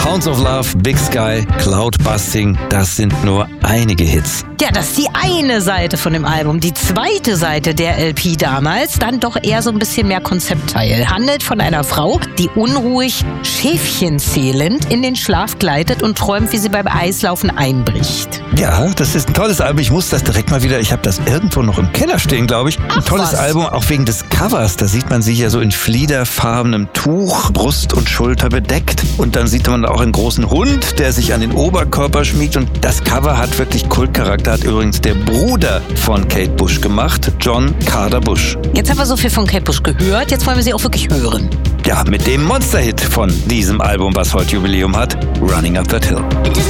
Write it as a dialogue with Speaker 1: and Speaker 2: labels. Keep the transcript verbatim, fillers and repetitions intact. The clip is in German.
Speaker 1: Hounds of Love, Big Sky, Cloudbusting, das sind nur einige Hits.
Speaker 2: Ja, das ist die eine Seite von dem Album. Die zweite Seite der L P damals, dann doch eher so ein bisschen mehr Konzeptteil. Handelt von einer Frau, die unruhig, Schäfchen zählend in den Schlaf gleitet und träumt, wie sie beim Eislaufen einbricht.
Speaker 1: Ja, das ist ein tolles Album. Ich muss das direkt mal wieder, ich habe das irgendwo noch im Keller stehen, glaube ich. Ein
Speaker 2: Ach,
Speaker 1: tolles
Speaker 2: was?
Speaker 1: Album, auch wegen des Covers. Da sieht man sie ja so in fliederfarbenem Tuch, Brust und Schulter bedeckt. Und dann sieht man auch einen großen Hund, der sich an den Oberkörper schmiegt. Und das Cover hat wirklich Kultcharakter. Hat übrigens der Bruder von Kate Bush gemacht, John Carter Bush.
Speaker 2: Jetzt haben wir so viel von Kate Bush gehört, jetzt wollen wir sie auch wirklich hören.
Speaker 1: Ja, mit dem Monsterhit von diesem Album, was heute Jubiläum hat, Running Up That Hill.